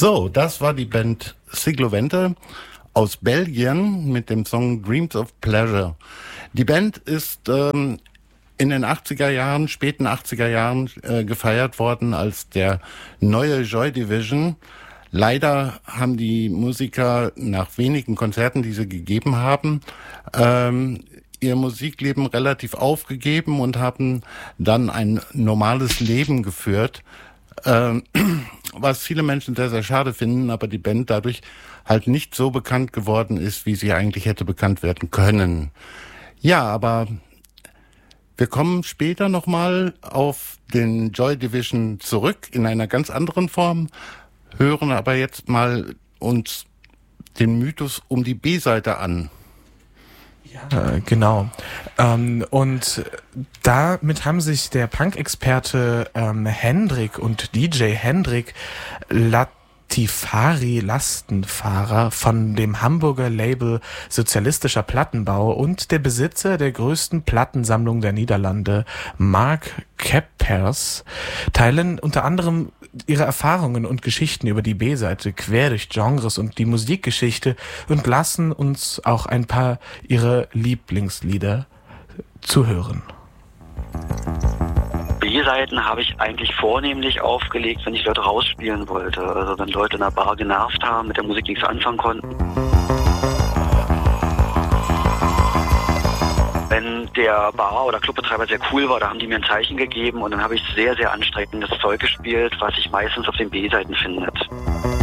So, das war die Band Siglovente aus Belgien mit dem Song Dreams of Pleasure. Die Band ist in den 80er Jahren, späten 80er Jahren gefeiert worden als der neue Joy Division. Leider haben die Musiker nach wenigen Konzerten, die sie gegeben haben, ihr Musikleben relativ aufgegeben und haben dann ein normales Leben geführt, was viele Menschen sehr, sehr schade finden, aber die Band dadurch halt nicht so bekannt geworden ist, wie sie eigentlich hätte bekannt werden können. Ja, aber wir kommen später nochmal auf den Joy Division zurück in einer ganz anderen Form, hören aber jetzt mal uns den Mythos um die B-Seite an. Ja, genau. Und damit haben sich der Punk-Experte Hendrik und DJ Hendrik Latifari Lastenfahrer von dem Hamburger Label Sozialistischer Plattenbau und der Besitzer der größten Plattensammlung der Niederlande, Mark Keppers, teilen unter anderem ihre Erfahrungen und Geschichten über die B-Seite quer durch Genres und die Musikgeschichte und lassen uns auch ein paar ihrer Lieblingslieder zuhören. B-Seiten habe ich eigentlich vornehmlich aufgelegt, wenn ich Leute rausspielen wollte. Also wenn Leute in der Bar genervt haben, mit der Musik nichts anfangen konnten. Wenn der Bar- oder Clubbetreiber sehr cool war, da haben die mir ein Zeichen gegeben und dann habe ich sehr, sehr anstrengendes Zeug gespielt, was sich meistens auf den B-Seiten findet.